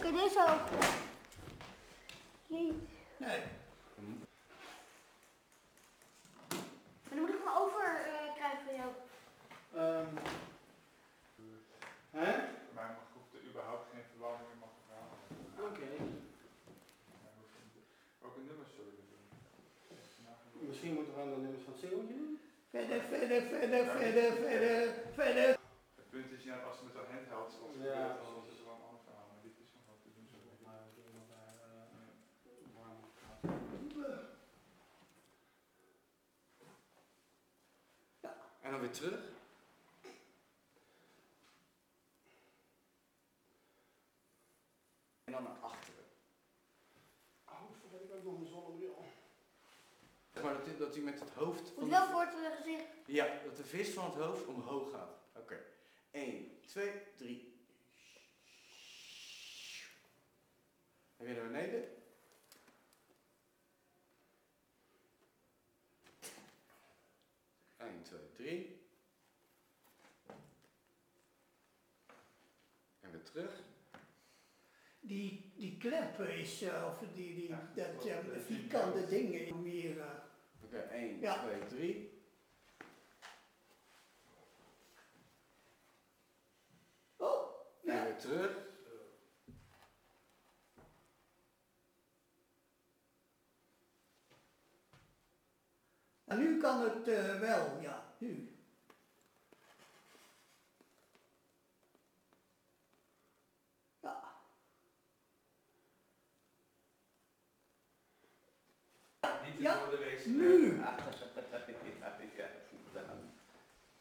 Kun je deze openen? Niet. Nee. Maar dan moet ik hem over krijgen van jou. Hè? Maar mag hoeft er überhaupt geen verwarring in mag vragen. Oké. Welke nummers zullen we doen? Misschien moeten we aan de nummers van het singeltje doen. Verder. Het punt is, ja, als we met de handheld zoals Ja, gebeurt, dan is het wel een ander verhaal. Maar dit is nog wat te doen. En dan weer terug. En dan naar achteren. Oh, vergeet ik ook nog mijn zonnebril. Maar dat hij met het hoofd van Moet wel voor het gezicht. Ja, dat de vis van het hoofd omhoog gaat. Oké. 1, 2, 3. En weer naar beneden. Eén, 2, 3. En weer terug. Die klep is, of dat vierkante dingen meer. Oké, 1, Ja. 2, 3. Oh, En ja. weer terug. En nu kan het wel, ja, nu. Ja. Niet Ja, voor de race. nu.